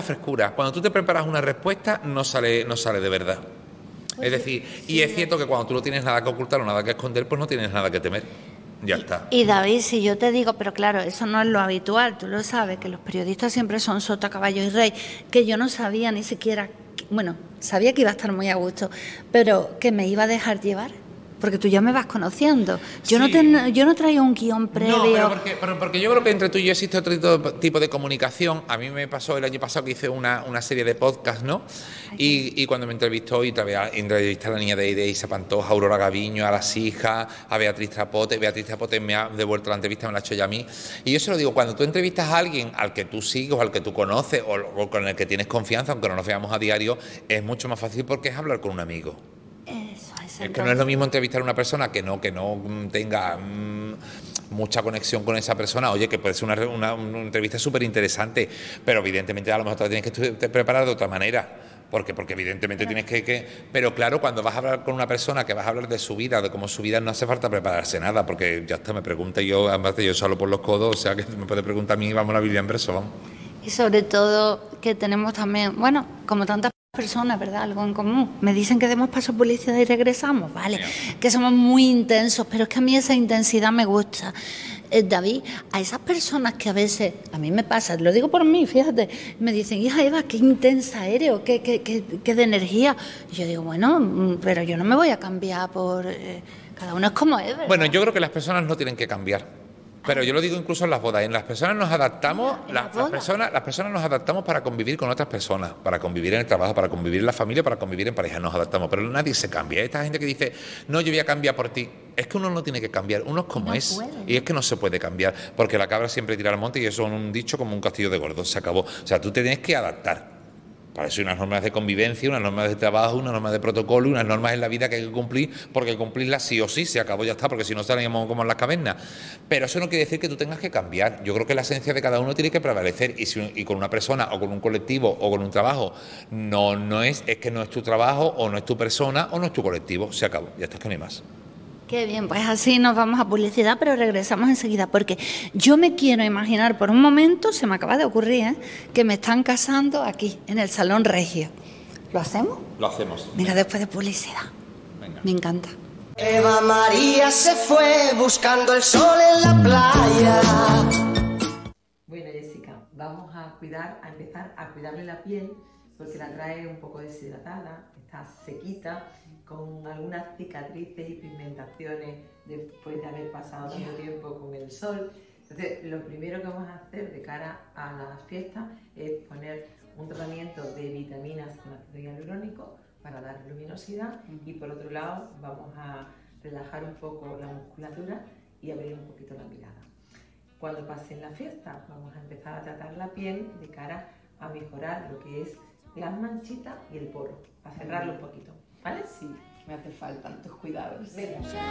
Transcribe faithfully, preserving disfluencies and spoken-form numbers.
frescura. Cuando tú te preparas una respuesta, no sale, no sale de verdad. Es decir, y es cierto que cuando tú no tienes nada que ocultar o nada que esconder, pues no tienes nada que temer. Ya y, está. Y David, si yo te digo, pero claro, eso no es lo habitual, tú lo sabes, que los periodistas siempre son sota, caballo y rey, que yo no sabía ni siquiera, bueno, sabía que iba a estar muy a gusto, pero que me iba a dejar llevar. Porque tú ya me vas conociendo. Yo, sí. no, te, yo no traigo un guión previo. No, pero porque, pero porque yo creo que entre tú y yo existe otro tipo de comunicación. A mí me pasó el año pasado que hice una, una serie de podcasts, ¿no? Y, y cuando me entrevistó, y entrevisté a la niña de, de Isa Pantoja, a Aurora Gaviño, a las hijas, a Beatriz Trapote. Beatriz Trapote me ha devuelto la entrevista, me la ha hecho ya a mí. Y yo se lo digo, cuando tú entrevistas a alguien al que tú sigues o al que tú conoces o, o con el que tienes confianza, aunque no nos veamos a diario, es mucho más fácil porque es hablar con un amigo. Eso, es, es que no es lo mismo entrevistar a una persona que no, que no tenga mmm, mucha conexión con esa persona. Oye, que puede ser una, una, una entrevista súper interesante, pero evidentemente a lo mejor te la tienes que preparar de otra manera. Porque, porque evidentemente tienes que, que... Pero claro, cuando vas a hablar con una persona que vas a hablar de su vida, de cómo su vida, no hace falta prepararse nada, porque ya está, me pregunta y yo, además de yo solo por los codos, o sea, que me puede preguntar a mí, vamos a la Biblia en verso, vamos. Y sobre todo que tenemos también, bueno, como tantas personas, ¿verdad? Algo en común. Me dicen que demos paso a publicidad y regresamos, ¿vale? Sí. Que somos muy intensos, pero es que a mí esa intensidad me gusta. Eh, David, a esas personas que a veces, a mí me pasa, lo digo por mí, fíjate, me dicen, hija Eva, qué intensa eres, o qué, qué, qué, qué de energía. Y yo digo, bueno, pero yo no me voy a cambiar por... Eh, cada uno es como es, ¿verdad? Bueno, yo creo que las personas no tienen que cambiar. Pero yo lo digo incluso en las bodas, en las personas nos adaptamos, Mira, las, las, personas, las personas nos adaptamos para convivir con otras personas, para convivir en el trabajo, para convivir en la familia, para convivir en pareja, nos adaptamos, pero nadie se cambia. Esta gente que dice, no, yo voy a cambiar por ti, es que uno no tiene que cambiar, uno es como no es, puede. Y es que no se puede cambiar, porque la cabra siempre tira al monte y eso es un dicho como un castillo de gordos, se acabó. O sea, tú te tienes que adaptar. Para eso hay unas normas de convivencia, unas normas de trabajo, unas normas de protocolo, unas normas en la vida que hay que cumplir, porque cumplirlas sí o sí, se acabó, ya está, porque si no estaríamos como en las cavernas. Pero eso no quiere decir que tú tengas que cambiar. Yo creo que la esencia de cada uno tiene que prevalecer, y, si, y con una persona o con un colectivo o con un trabajo no, no es, es que no es tu trabajo o no es tu persona o no es tu colectivo, se acabó, ya está, es que no hay más. Qué bien, pues así nos vamos a publicidad, pero regresamos enseguida, porque yo me quiero imaginar por un momento, se me acaba de ocurrir, ¿eh? Que me están casando aquí, en el Salón Regio. ¿Lo hacemos? Lo hacemos. Mira, después de publicidad. Venga. Me encanta. Eva María se fue buscando el sol en la playa. Bueno, Jessica, vamos a cuidar, a empezar a cuidarle la piel, porque la trae un poco deshidratada, está sequita, con algunas cicatrices y pigmentaciones después de haber pasado tanto tiempo con el sol. Entonces, lo primero que vamos a hacer de cara a las fiestas es poner un tratamiento de vitaminas con ácido hialurónico para dar luminosidad, y por otro lado vamos a relajar un poco la musculatura y abrir un poquito la mirada. Cuando pasen las fiestas vamos a empezar a tratar la piel de cara a mejorar lo que es las manchitas y el poro, a cerrarlo un poquito. ¿Vale? Sí, me hace falta tus cuidados. Venga.